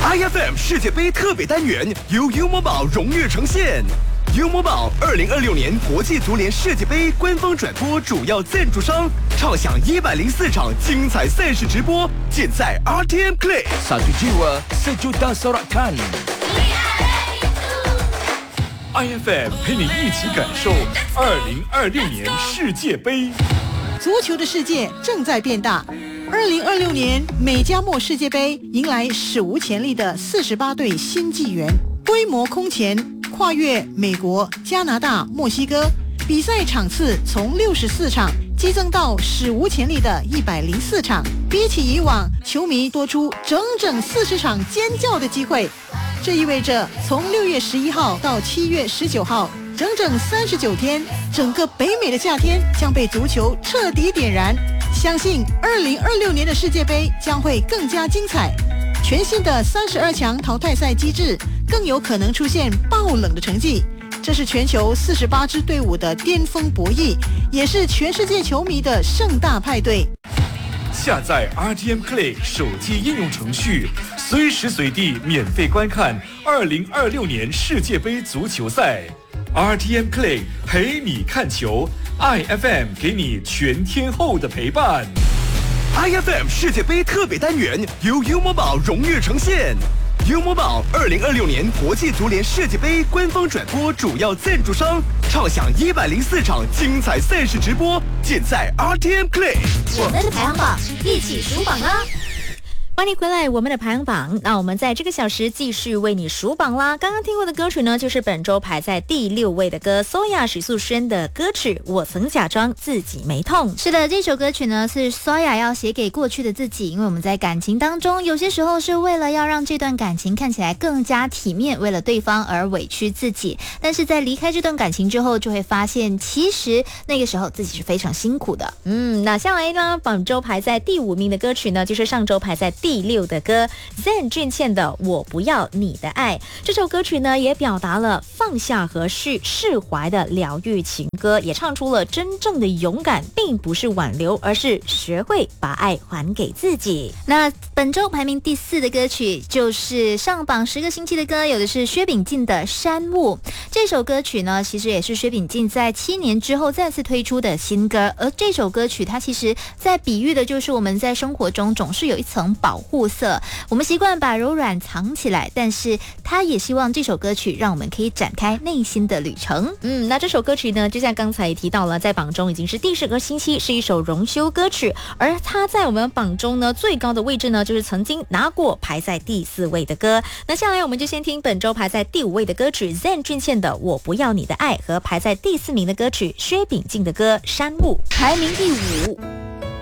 IFM 世界杯特别单元由优某宝荣誉呈现。优某宝2026年国际足联世界杯官方转播主要赞助商，畅享104场精彩赛事直播，尽在 RTM Play。 Satu jiwa, sejuta sorakan。 IFM 陪你一起感受2026年世界杯。 足球的世界正在变大。2026年美加墨世界杯迎来史无前例的48队新纪元，规模空前，跨越美国、加拿大、墨西哥，比赛场次从64场激增到史无前例的104场，比起以往，球迷多出整整40场尖叫的机会。这意味着从6月11号到7月19号，整整39天，整个北美的夏天将被足球彻底点燃。相信2026年的世界杯将会更加精彩。全新的32强淘汰赛机制更有可能出现爆冷的成绩，这是全球48支队伍的巅峰博弈，也是全世界球迷的盛大派对。 下载 RTM Play 手机应用程序，随时随地免费观看2026年世界杯足球赛。RTM Play 陪你看球， IFM 给你全天候的陪伴。 IFM 世界杯特别单元由优某宝荣誉呈现。优某宝2026年国际足联世界杯官方转播主要赞助商，畅享104场精彩赛事直播，尽在 RTM Play。 我们的排行榜一起数榜啦！ 欢迎回来，我们的排行榜。那我们在这个小时继续为你数榜啦。刚刚听过的歌曲呢，就是本周排在第6位的歌，Soya 许素轩的歌曲《我曾假装自己没痛》。 是的，这首歌曲呢是 Soya 要写给过去的自己，因为我们在感情当中，有些时候是为了要让这段感情看起来更加体面，为了对方而委屈自己，但是在离开这段感情之后，就会发现其实那个时候自己是非常辛苦的。 那下来呢，本周排在第5名的歌曲呢，就是上周排在第6的歌 Zen 俊倩的《我不要你的爱》。这首歌曲呢，也表达了放下和释怀的疗愈情歌，也唱出了真正的勇敢并不是挽留，而是学会把爱还给自己。 那本周排名第4的歌曲就是上榜10个星期的歌，有的是薛秉静的《山雾》。这首歌曲呢，其实也是薛秉静在7年之后再次推出的新歌，而这首歌曲它其实在比喻的就是我们在生活中总是有一层保护色，我们习惯把柔软藏起来，但是他也希望这首歌曲让我们可以展开内心的旅程。 那这首歌曲呢，就像刚才提到了，在榜中已经是第10个星期，是一首荣休歌曲，而它在我们榜中呢最高的位置呢，就是曾经拿过排在第4位的歌。那下来我们就先听本周排在第5位的歌曲 Zen 俊倩的《我不要你的爱》和排在第4名的歌曲薛秉静的歌《山雾》。 排名第5。